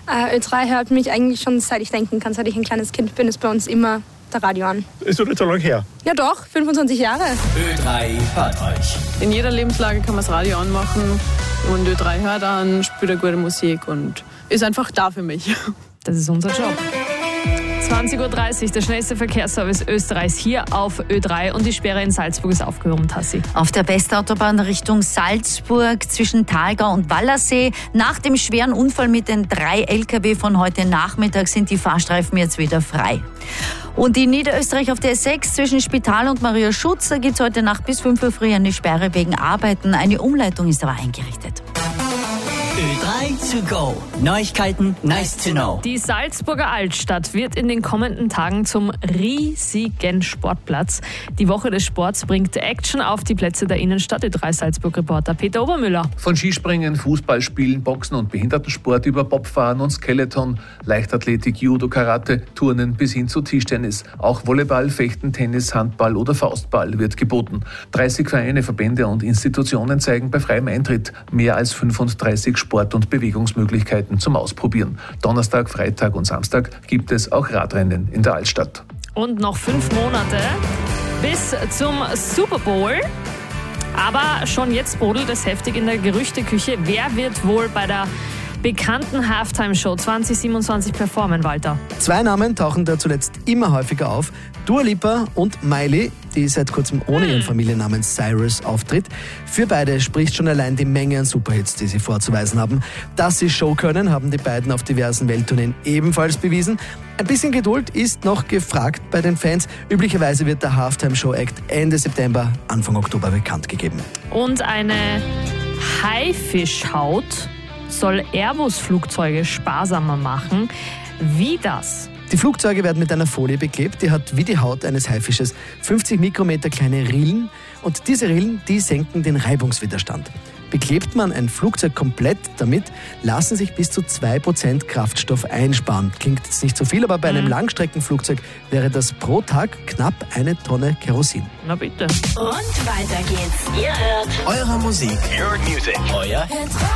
Ö3 hört mich eigentlich schon seit ich denken kann, seit ich ein kleines Kind bin, ist bei uns immer der Radio an. Ist doch nicht so lange her. Ja doch, 25 Jahre. Ö3 hört euch. In jeder Lebenslage kann man das Radio anmachen und Ö3 hört an, spielt eine gute Musik und ist einfach da für mich. Das ist unser Job. 20.30 Uhr, der schnellste Verkehrsservice Österreichs hier auf Ö3 und die Sperre in Salzburg ist aufgehoben, Tassi. Auf der Westautobahn Richtung Salzburg zwischen Thalgau und Wallersee. Nach dem schweren Unfall mit den 3 LKW von heute Nachmittag sind die Fahrstreifen jetzt wieder frei. Und in Niederösterreich auf der S6 zwischen Spital und Maria Schutz, da gibt es heute Nacht bis 5 Uhr früh eine Sperre wegen Arbeiten. Eine Umleitung ist aber eingerichtet. Ö3 to go. Neuigkeiten, nice to know. Die Salzburger Altstadt wird in den kommenden Tagen zum riesigen Sportplatz. Die Woche des Sports bringt Action auf die Plätze der Innenstadt. Ö3 Salzburg-Reporter Peter Obermüller. Von Skispringen, Fußballspielen, Boxen und Behindertensport über Bobfahren und Skeleton, Leichtathletik, Judo, Karate, Turnen bis hin zu Tischtennis. Auch Volleyball, Fechten, Tennis, Handball oder Faustball wird geboten. 30 Vereine, Verbände und Institutionen zeigen bei freiem Eintritt mehr als 35 Sport- und Bewegungsmöglichkeiten zum Ausprobieren. Donnerstag, Freitag und Samstag gibt es auch Radrennen in der Altstadt. Und noch 5 Monate bis zum Super Bowl. Aber schon jetzt brodelt es heftig in der Gerüchteküche. Wer wird wohl bei der bekannten Halftime-Show 2027 performen, Walter? 2 Namen tauchen da zuletzt immer häufiger auf. Dua Lipa und Miley, die seit kurzem ohne ihren Familiennamen Cyrus auftritt. Für beide spricht schon allein die Menge an Superhits, die sie vorzuweisen haben. Dass sie Show können, haben die beiden auf diversen Welttourneen ebenfalls bewiesen. Ein bisschen Geduld ist noch gefragt bei den Fans. Üblicherweise wird der Halftime-Show-Act Ende September, Anfang Oktober bekannt gegeben. Und eine Haifischhaut soll Airbus-Flugzeuge sparsamer machen. Wie das? Die Flugzeuge werden mit einer Folie beklebt, die hat wie die Haut eines Haifisches 50 Mikrometer kleine Rillen und diese Rillen, die senken den Reibungswiderstand. Beklebt man ein Flugzeug komplett damit, lassen sich bis zu 2% Kraftstoff einsparen. Klingt jetzt nicht so viel, aber bei einem Langstreckenflugzeug wäre das pro Tag knapp 1 Tonne Kerosin. Na bitte. Und weiter geht's. Ihr hört eure Musik. Your music. Euer